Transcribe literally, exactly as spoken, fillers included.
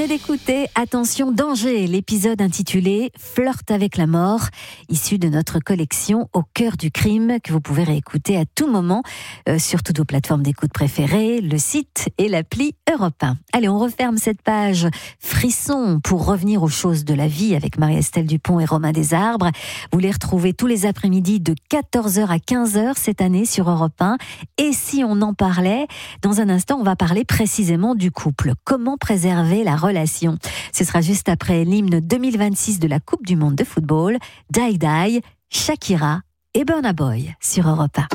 venez d'écouter Attention danger, l'épisode intitulé Flirt avec la mort, issu de notre collection Au cœur du crime, que vous pouvez réécouter à tout moment euh, sur toutes vos plateformes d'écoute préférées, le site et l'appli Europe un. Allez, on referme cette page frisson pour revenir aux choses de la vie avec Marie-Estelle Dupont et Romain Desarbres. Vous les retrouvez tous les après-midi de quatorze heures à quinze heures cette année sur Europe un. Et si on en parlait, dans un instant, on va parler précisément du couple. Comment préserver la relation? Ce sera juste après l'hymne deux mille vingt-six de la Coupe du Monde de football, Die Die, Shakira et Burna Boy sur Europe un.